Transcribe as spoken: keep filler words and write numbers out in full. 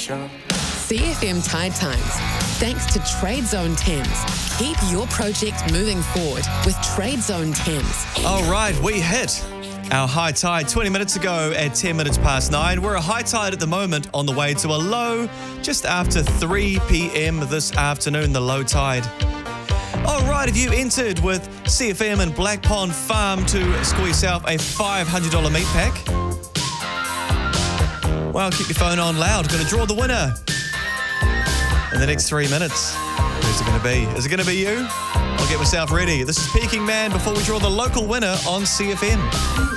show. C F M Tide Times. Thanks to Trade Zone Thames. Keep your project moving forward with Trade Zone Thames. All right, we hit our high tide twenty minutes ago at ten minutes past nine. We're a high tide at the moment on the way to a low just after three p.m. this afternoon, the low tide. All right, have you entered with C F M and Black Pond Farm to score yourself a five hundred dollars meat pack? Well, keep your phone on loud. Going to draw the winner in the next three minutes. Who's it going to be? Is it going to be you? I'll get myself ready. This is Peking Man before we draw the local winner on C F M.